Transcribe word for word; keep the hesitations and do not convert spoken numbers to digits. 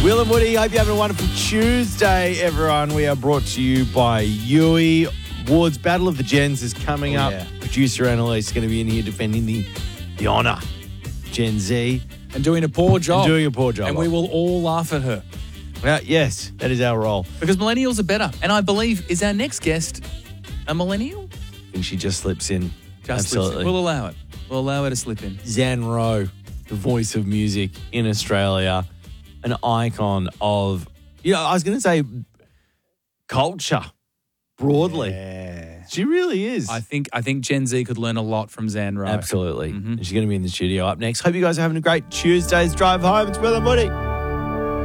Will and Woody, hope you're having a wonderful Tuesday, everyone. We are brought to you by Yui. Ward's Battle of the Gens is coming Oh, up. yeah. Producer Annalise is going to be in here defending the, the honour. Gen Z. And doing a poor job. And doing a poor job. And we will all laugh at her. Uh, yes, that is our role. Because millennials are better. And I believe, is our next guest a millennial? I think she just slips in. Just Absolutely. Slips in. We'll allow it. We'll allow her to slip in. Zan Rowe, the voice of music in Australia, an icon of, you know, I was going to say culture broadly. Yeah. She really is. I think I think Gen Z could learn a lot from Zan Rowe. Absolutely. Mhm. And she's going to be in the studio up next. Hope you guys are having a great Tuesday's drive home. It's Will and Woody.